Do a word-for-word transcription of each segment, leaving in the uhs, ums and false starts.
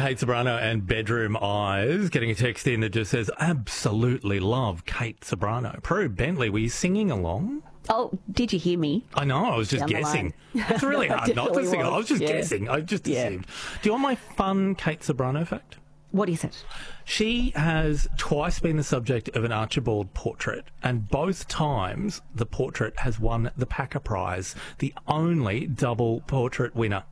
Kate Ceberano and Bedroom Eyes. Getting a text in that just says, absolutely love Kate Ceberano. Prue Bentley, were you singing along? Oh, did you hear me? I know, I was just Down the guessing. line. It's really hard not to sing. was. I was just Yeah. guessing. I just Yeah. assumed. Do you want my fun Kate Ceberano fact? What is it? She has twice been the subject of an Archibald portrait, and both times the portrait has won the Packer Prize, the only double portrait winner.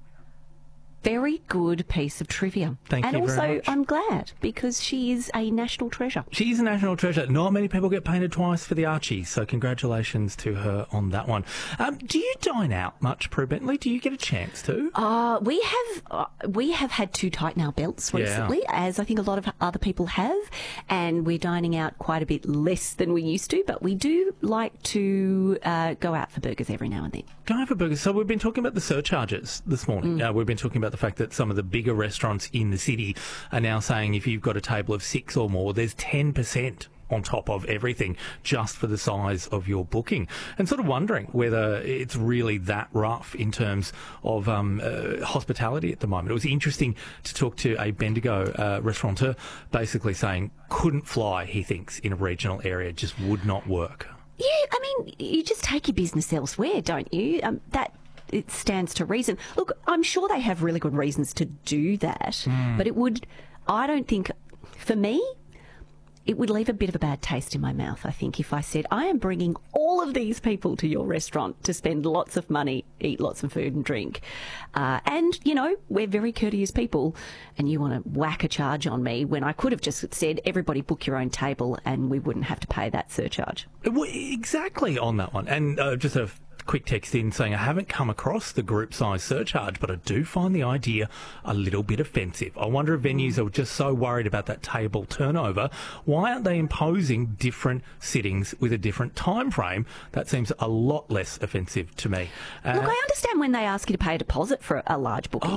Very good piece of trivia. Thank and you also, very much. I'm glad because she is a national treasure. She's a national treasure. Not many people get painted twice for the Archie, so congratulations to her on that one. Um, do you dine out much, Prue Bentley? Do you get a chance to? Uh, we have uh, we have had too tight in our belts recently, Yeah. as I think a lot of other people have, and we're dining out quite a bit less than we used to. But we do like to uh, go out for burgers every now and then. Go for burgers. So we've been talking about the surcharges this morning. Mm. Uh, we've been talking about the fact that some of the bigger restaurants in the city are now saying if you've got a table of six or more, there's ten percent on top of everything just for the size of your booking. And sort of wondering whether it's really that rough in terms of um, uh, hospitality at the moment. It was interesting to talk to a Bendigo uh, restaurateur basically saying couldn't fly, he thinks, in a regional area, just would not work. Yeah, I mean, you just take your business elsewhere, don't you? Um, that it stands to reason. Look, I'm sure they have really good reasons to do that, Mm. but it would, I don't think, for me, it would leave a bit of a bad taste in my mouth, I think, if I said, I am bringing all of these people to your restaurant to spend lots of money, eat lots of food and drink. Uh, and, you know, we're very courteous people, and you want to whack a charge on me when I could have just said, everybody book your own table and we wouldn't have to pay that surcharge. Well, exactly on that one. And uh, just a quick text in saying I haven't come across the group size surcharge, but I do find the idea a little bit offensive. I wonder if venues are just so worried about that table turnover, why aren't they imposing different sittings with a different time frame? That seems a lot less offensive to me. Uh, Look, I understand when they ask you to pay a deposit for a large booking. Oh,